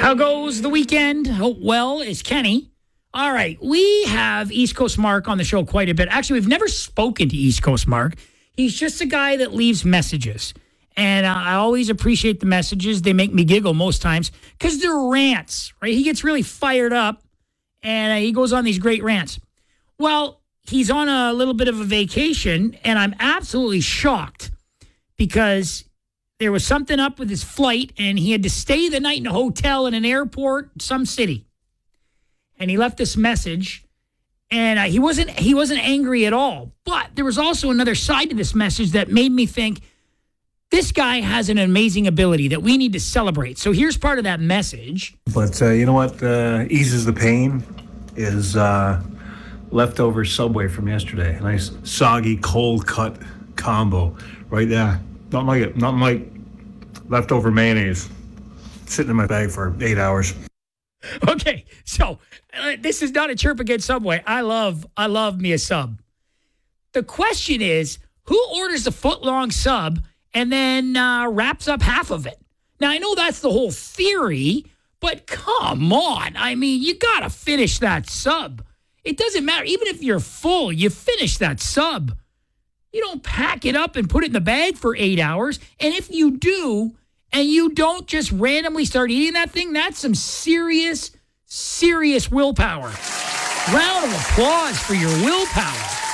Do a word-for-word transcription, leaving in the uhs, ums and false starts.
How goes the weekend? Hope well is Kenny. All right, we have East Coast Mark on the show quite a bit. Actually, we've never spoken to East Coast Mark. He's just a guy that leaves messages. And uh, I always appreciate the messages. They make me giggle most times because they're rants, right? He gets really fired up and uh, he goes on these great rants. Well, he's on a little bit of a vacation and I'm absolutely shocked because there was something up with his flight and he had to stay the night in a hotel in an airport, some city. And he left this message and uh, he wasn't he wasn't angry at all. But there was also another side to this message that made me think, this guy has an amazing ability that we need to celebrate. So here's part of that message. But uh, you know what uh, eases the pain is uh, leftover Subway from yesterday. A nice soggy, cold-cut combo right there. Nothing like it. Nothing like leftover mayonnaise sitting in my bag for eight hours. Okay, so uh, this is not a chirp against Subway. I love, I love me a sub. The question is, who orders a foot-long sub and then uh, wraps up half of it? Now, I know that's the whole theory, but come on. I mean, you got to finish that sub. It doesn't matter. Even if you're full, you finish that sub. You don't pack it up and put it in the bag for eight hours. And if you do, and you don't just randomly start eating that thing, that's some serious, serious willpower. Round of applause for your willpower.